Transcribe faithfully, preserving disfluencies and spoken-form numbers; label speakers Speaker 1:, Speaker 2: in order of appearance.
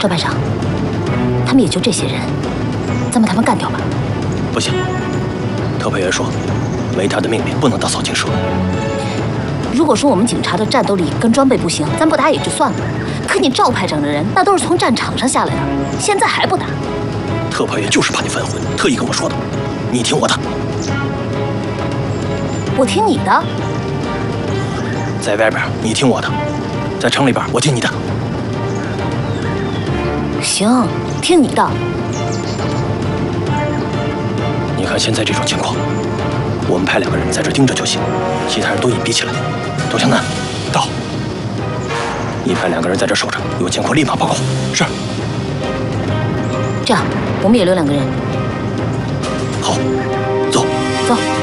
Speaker 1: 赵排长，他们也就这些人，咱把他们干掉吧。
Speaker 2: 不行，特派员说，没他的命令不能打扫警舍。
Speaker 1: 如果说我们警察的战斗力跟装备不行，咱不打也就算了。可你赵排长的人，那都是从战场上下来的，现在还不打？
Speaker 2: 特派员就是怕你反悔，特意跟我说的。你听我的。
Speaker 1: 我听你的。
Speaker 2: 在外边你听我的，在城里边我听你的。
Speaker 1: 行，听你的。
Speaker 2: 你看现在这种情况，我们派两个人在这盯着就行，其他人都隐蔽起来。周湘南，到。你派两个人在这守着，有情况立马报告。是。
Speaker 1: 这样，我们也留两个人。
Speaker 2: 好，走。
Speaker 1: 走。